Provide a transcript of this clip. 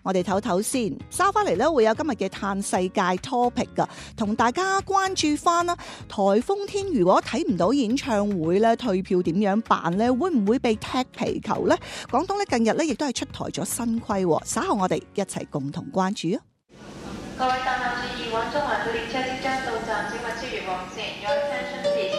我哋唞唞先，稍翻嚟咧會有今日嘅嘆世界 topic 噶，同大家關注翻啦。颱風天如果睇唔到演唱會咧，退票點樣辦咧？會唔會被踢皮球咧？廣東咧近日咧亦都係出台咗新規，稍後我哋一齊共同關注啊！ 各位搭客注意，往中環到列車即將到站，請勿超越黃線。Your attention please.